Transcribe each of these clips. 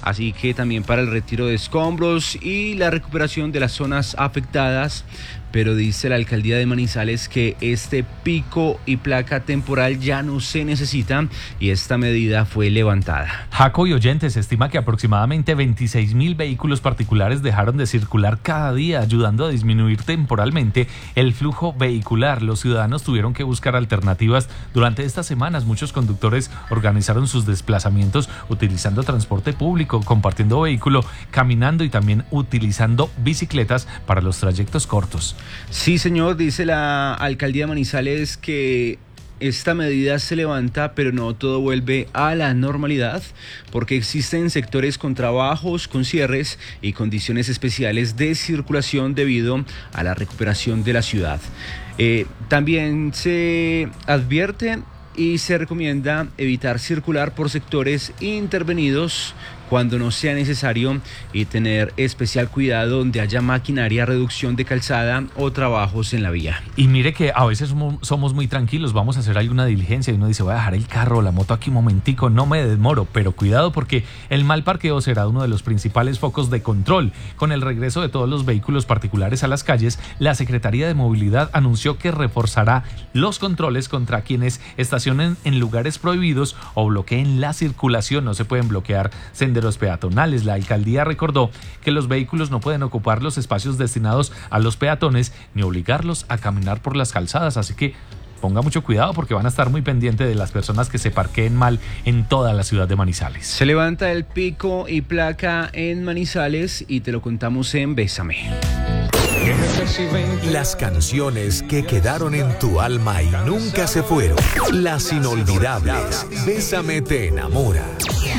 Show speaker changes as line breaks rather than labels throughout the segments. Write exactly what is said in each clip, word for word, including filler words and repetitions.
así que también para el retiro de escombros y la recuperación de las zonas afectadas. Pero dice la alcaldía de Manizales que este pico y placa temporal ya no se necesita y esta medida fue levantada.
Jaco y oyentes, se estima que aproximadamente veintiséis mil vehículos particulares dejaron de circular cada día, ayudando a disminuir temporalmente el flujo vehicular. Los ciudadanos tuvieron que buscar alternativas durante estas semanas. Muchos conductores organizaron sus desplazamientos utilizando transporte público, compartiendo vehículo, caminando y también utilizando bicicletas para los trayectos cortos.
Sí, señor, dice la alcaldía de Manizales que esta medida se levanta, pero no todo vuelve a la normalidad, porque existen sectores con trabajos, con cierres y condiciones especiales de circulación debido a la recuperación de la ciudad. Eh, también se advierte y se recomienda evitar circular por sectores intervenidos cuando no sea necesario y tener especial cuidado donde haya maquinaria, reducción de calzada o trabajos en la vía.
Y mire que a veces somos muy tranquilos, vamos a hacer alguna diligencia y uno dice voy a dejar el carro o la moto aquí un momentico, no me demoro, pero cuidado porque el mal parqueo será uno de los principales focos de control. Con el regreso de todos los vehículos particulares a las calles, la Secretaría de Movilidad anunció que reforzará los controles contra quienes estacionen en lugares prohibidos o bloqueen la circulación. No se pueden bloquear senderos peatonales. La alcaldía recordó que los vehículos no pueden ocupar los espacios destinados a los peatones ni obligarlos a caminar por las calzadas, así que ponga mucho cuidado porque van a estar muy pendientes de las personas que se parqueen mal en toda la ciudad de Manizales.
Se levanta el pico y placa en Manizales y te lo contamos en Bésame.
Las canciones que quedaron en tu alma y nunca se fueron. Las inolvidables. Bésame te enamora.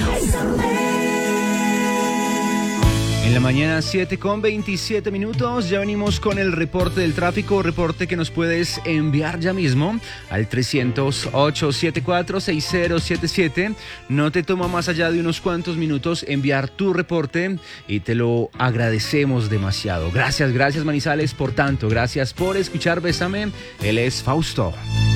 En la mañana, siete con veintisiete minutos, ya venimos con el reporte del tráfico, reporte que nos puedes enviar ya mismo al trescientos, ochocientos setenta y cuatro, sesenta setenta y siete. No te toma más allá de unos cuantos minutos enviar tu reporte y te lo agradecemos demasiado. Gracias, gracias Manizales por tanto, gracias por escuchar Bésame. Él es Fausto.